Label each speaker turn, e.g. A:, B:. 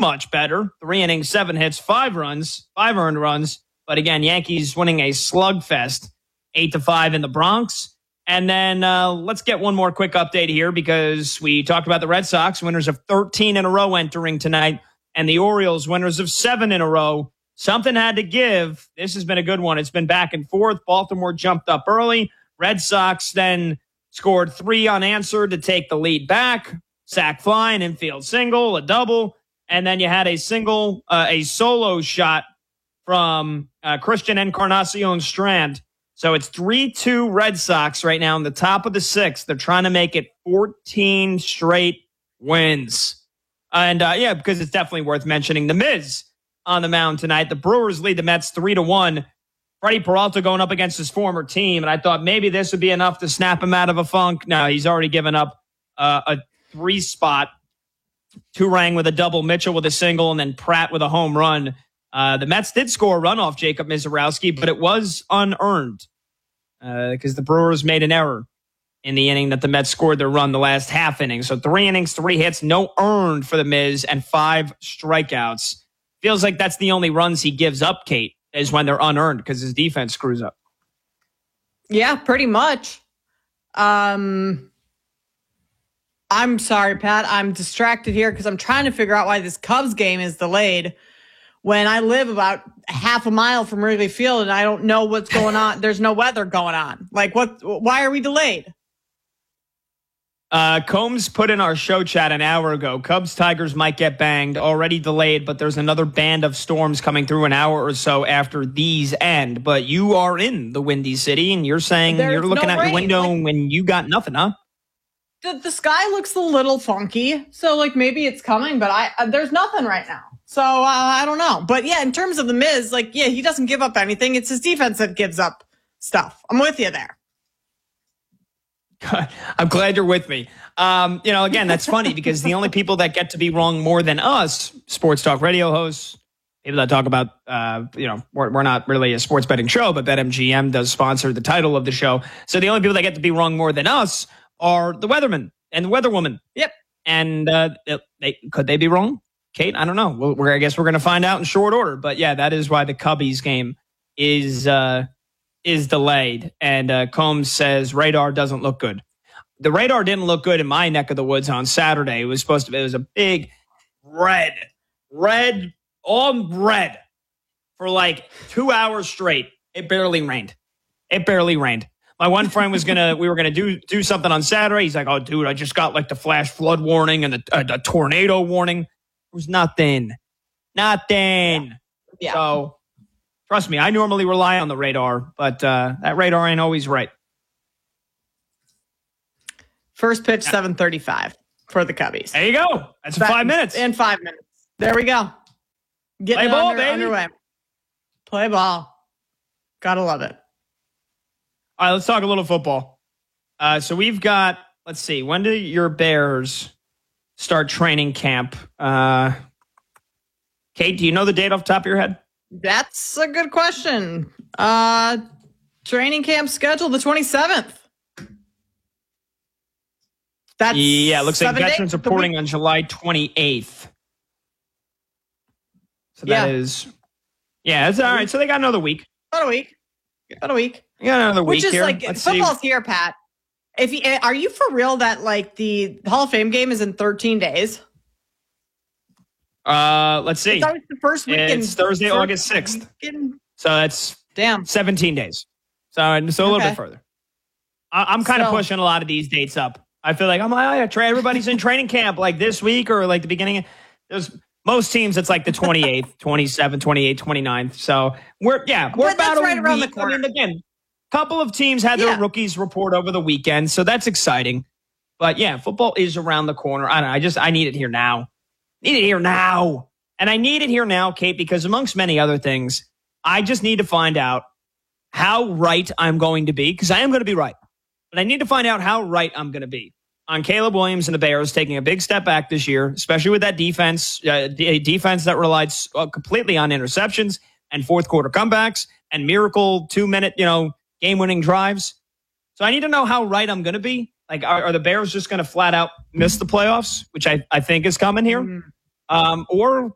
A: much better. 3 innings, 7 hits, 5 runs, 5 earned runs. But again, Yankees winning a slugfest, 8-5 in the Bronx. And then let's get one more quick update here because we talked about the Red Sox, winners of 13 in a row entering tonight, and the Orioles, winners of 7 in a row. Something had to give. This has been a good one. It's been back and forth. Baltimore jumped up early. Red Sox then scored 3 unanswered to take the lead back. Sac fly, an infield single, a double, and then you had a solo shot from Christian Encarnacion Strand. So it's 3-2 Red Sox right now in the top of the 6th. They're trying to make it 14 straight wins. And because it's definitely worth mentioning, the Miz on the mound tonight. The Brewers lead the Mets 3-1. Freddie Peralta going up against his former team, and I thought maybe this would be enough to snap him out of a funk. No, he's already given up a 3 spot. Turang with a double, Mitchell with a single, and then Pratt with a home run. The Mets did score a run off Jacob Mizorowski, but it was unearned because the Brewers made an error in the inning that the Mets scored their run the last half inning. So 3 innings, 3 hits, no earned for the Miz, and 5 strikeouts. Feels like that's the only runs he gives up, Kate, is when they're unearned because his defense screws up.
B: Yeah, pretty much. I'm sorry, Pat. I'm distracted here because I'm trying to figure out why this Cubs game is delayed when I live about half a mile from Wrigley Field and I don't know what's going on. There's no weather going on. Like, why are we delayed?
A: Combs put in our show chat an hour ago. Cubs Tigers might get banged, already delayed, but there's another band of storms coming through an hour or so after these end. But you are in the Windy City and you're saying you're looking at your window when you got nothing, huh?
B: The sky looks a little funky, so maybe it's coming, but there's nothing right now. So I don't know. But yeah, in terms of the Miz, he doesn't give up anything. It's his defense that gives up stuff. I'm with you there.
A: I'm glad you're with me. Again, that's funny because the only people that get to be wrong more than us, sports talk radio hosts, people that talk about, we're not really a sports betting show, but BetMGM does sponsor the title of the show. So the only people that get to be wrong more than us are the weathermen and the weatherwoman.
B: Yep.
A: And could they be wrong? Kate, I don't know. I guess we're going to find out in short order. But yeah, that is why the Cubbies game is delayed. And Combs says radar doesn't look good. The radar didn't look good in my neck of the woods on Saturday. It was a big red for 2 hours straight. It barely rained. My one friend we were going to do something on Saturday. He's like, oh, dude, I just got the flash flood warning and the tornado warning. There was nothing. Yeah. So trust me, I normally rely on the radar, but that radar ain't always right.
B: First pitch, 7:35 for the Cubbies.
A: There you go. That's 5 minutes.
B: In 5 minutes. There we go.
A: Play ball, baby.
B: Underway. Play ball. Gotta love it.
A: All right, let's talk a little football. So we've got, let's see, when do your Bears start training camp? Kate, do you know the date off the top of your head?
B: That's a good question. Training camp scheduled the 27th.
A: It looks like veterans reporting on July 28th. So that is, it's all right. So they got another week.
B: About a week.
A: You got another week here.
B: Which is football's here, Pat. Are you for real that the Hall of Fame game is in 13 days?
A: Let's see.
B: It's always the first weekend.
A: It's Thursday, August 6th. So that's 17 days. So a little bit further. I'm kind of pushing a lot of these dates up. I feel like everybody's in training camp this week or the beginning. There's most teams it's the 28th, 27th, 28th, 29th. So we're about
B: right around the corner.
A: I mean, again, a couple of teams had their rookies report over the weekend, so that's exciting. But yeah, football is around the corner. I need it here now. And I need it here now, Kate, because amongst many other things, I just need to find out how right I'm going to be, because I am going to be right. But I need to find out how right I'm going to be on Caleb Williams and the Bears taking a big step back this year, especially with that defense, a defense that relied completely on interceptions and fourth quarter comebacks and miracle 2-minute, game-winning drives. So I need to know how right I'm going to be. Are the Bears just going to flat out miss the playoffs, which I think is coming here? Or